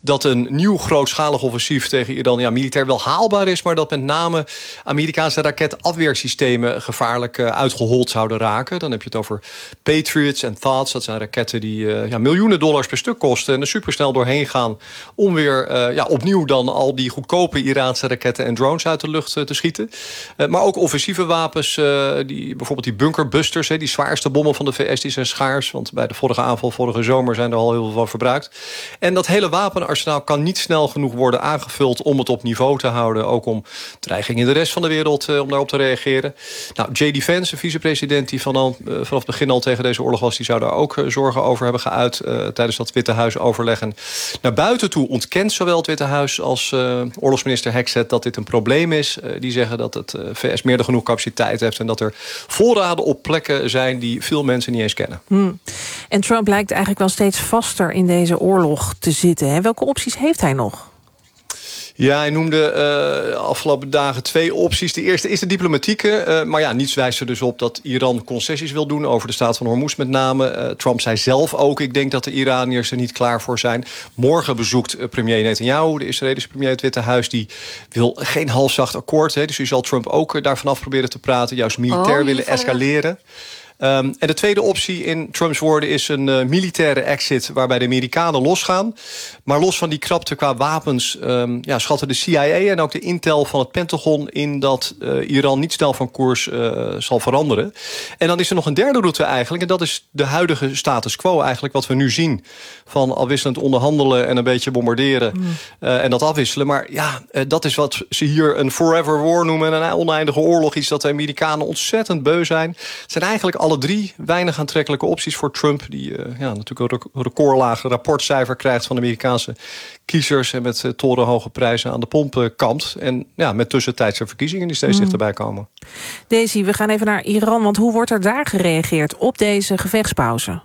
dat een nieuw grootschalig offensief tegen Iran militair wel haalbaar is, maar dat met name Amerikaanse raketafweersystemen gevaarlijk uitgehold zouden raken. Dan heb je het over Patriots en Thoughts. Dat zijn raketten die miljoenen dollars per stuk kosten en er supersnel doorheen gaan om weer opnieuw dan al die goedkope Iraanse raketten en drones uit de lucht te schieten. Maar ook offensieve wapens, bijvoorbeeld die bunkerbusters, die zwaarste bommen van de VS, die zijn schaars. Want bij de vorige aanval vorige zomer zijn er al heel veel van verbruikt. En dat hele wapenarsenaal kan niet snel genoeg worden aangevuld om het op niveau te houden. Ook om dreigingen in de rest van de wereld om daarop te reageren. Nou, J.D. Vance, de vicepresident die vanaf het begin al tegen deze oorlog was, die zou daar ook zorgen over hebben geuit tijdens dat Witte Huis overleg. En naar buiten toe ontkent zowel het Witte Huis als oorlogsminister Hexet dat dit een probleem is. Die zeggen dat het VS meer dan genoeg capaciteit heeft en dat er voorraden op plekken zijn die veel mensen niet eens kennen. En Trump lijkt eigenlijk wel steeds vaster in deze oorlog te zitten. Hè? Welke opties heeft hij nog? Ja, hij noemde afgelopen dagen 2 opties. De eerste is de diplomatieke. Maar niets wijst er dus op dat Iran concessies wil doen over de staat van Hormuz met name. Trump zei zelf ook, ik denk dat de Iraniërs er niet klaar voor zijn. Morgen bezoekt premier Netanyahu, de Israëlische premier, het Witte Huis. Die wil geen halfzacht akkoord. Dus die zal Trump ook daarvan af proberen te praten. Juist militair willen escaleren. En de tweede optie in Trumps woorden is een militaire exit waarbij de Amerikanen losgaan. Maar los van die krapte qua wapens schatten de CIA en ook de intel van het Pentagon in dat Iran niet snel van koers zal veranderen. En dan is er nog een derde route eigenlijk. En dat is de huidige status quo eigenlijk. Wat we nu zien van afwisselend onderhandelen en een beetje bombarderen. En dat afwisselen. Maar dat is wat ze hier een forever war noemen. Een oneindige oorlog. Iets dat de Amerikanen ontzettend beu zijn. Het zijn eigenlijk alle 3 weinig aantrekkelijke opties voor Trump. Die natuurlijk een recordlaag rapportcijfer krijgt van de Amerikaanse kiezers. En met torenhoge prijzen aan de pomp kampt. En met tussentijdse verkiezingen die steeds dichterbij komen. Daisy, we gaan even naar Iran. Want hoe wordt er daar gereageerd op deze gevechtspauze?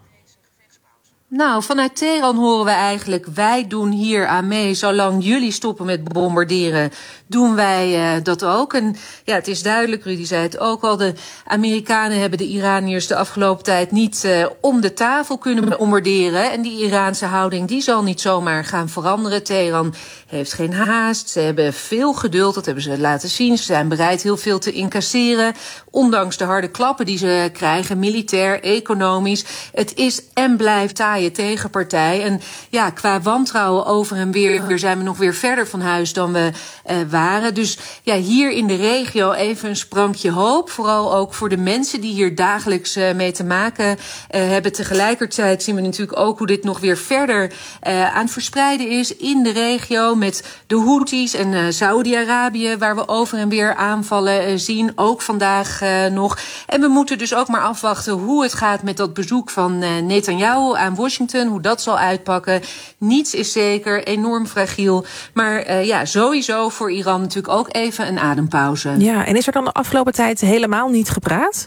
Nou, vanuit Teheran horen we eigenlijk, wij doen hier aan mee. Zolang jullie stoppen met bombarderen, doen wij dat ook. En het is duidelijk, Rudy zei het ook al, de Amerikanen hebben de Iraniërs de afgelopen tijd niet om de tafel kunnen bombarderen. En die Iraanse houding, die zal niet zomaar gaan veranderen. Teheran heeft geen haast, ze hebben veel geduld, dat hebben ze laten zien. Ze zijn bereid heel veel te incasseren, ondanks de harde klappen die ze krijgen, militair, economisch. Het is en blijft taaie tegenpartij. En qua wantrouwen over en weer zijn we nog weer verder van huis dan we waren. Dus hier in de regio even een sprankje hoop. Vooral ook voor de mensen die hier dagelijks mee te maken hebben. Tegelijkertijd zien we natuurlijk ook hoe dit nog weer verder aan het verspreiden is in de regio met de Houthis en Saudi-Arabië, waar we over en weer aanvallen zien. Ook vandaag nog. En we moeten dus ook maar afwachten hoe het gaat met dat bezoek van Netanyahu aan Washington, hoe dat zal uitpakken. Niets is zeker, enorm fragiel. Maar sowieso voor Iran natuurlijk ook even een adempauze. Ja, en is er dan de afgelopen tijd helemaal niet gepraat?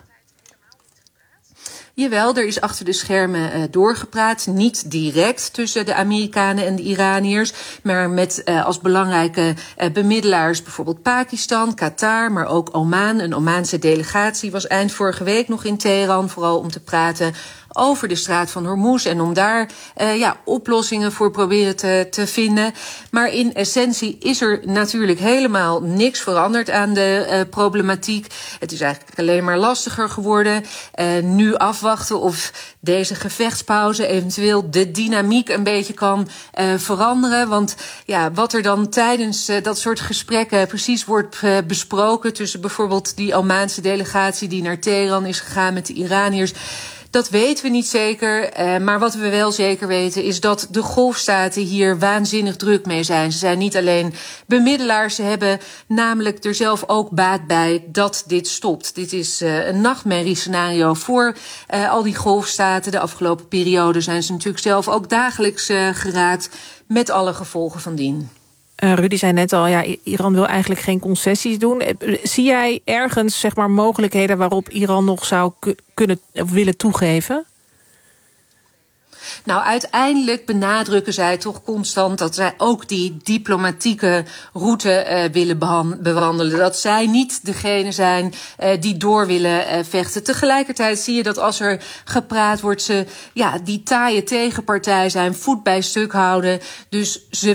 Jawel, er is achter de schermen doorgepraat. Niet direct tussen de Amerikanen en de Iraniërs, maar met als belangrijke bemiddelaars bijvoorbeeld Pakistan, Qatar, maar ook Oman. Een Omaanse delegatie was eind vorige week nog in Teheran, vooral om te praten over de straat van Hormuz en om daar oplossingen voor proberen te vinden. Maar in essentie is er natuurlijk helemaal niks veranderd aan de problematiek. Het is eigenlijk alleen maar lastiger geworden. Nu afwachten of deze gevechtspauze eventueel de dynamiek een beetje kan veranderen. Want wat er dan tijdens dat soort gesprekken precies wordt besproken tussen bijvoorbeeld die Omaanse delegatie die naar Teheran is gegaan met de Iraniërs, dat weten we niet zeker, maar wat we wel zeker weten is dat de golfstaten hier waanzinnig druk mee zijn. Ze zijn niet alleen bemiddelaars, ze hebben namelijk er zelf ook baat bij dat dit stopt. Dit is een nachtmerriescenario voor al die golfstaten. De afgelopen periode zijn ze natuurlijk zelf ook dagelijks geraakt met alle gevolgen van dien. Rudy zei net al, Iran wil eigenlijk geen concessies doen. Zie jij ergens mogelijkheden waarop Iran nog zou kunnen willen toegeven? Nou, uiteindelijk benadrukken zij toch constant dat zij ook die diplomatieke route willen bewandelen. Dat zij niet degene zijn die door willen vechten. Tegelijkertijd zie je dat als er gepraat wordt, ze die taaie tegenpartij zijn, voet bij stuk houden. Dus ze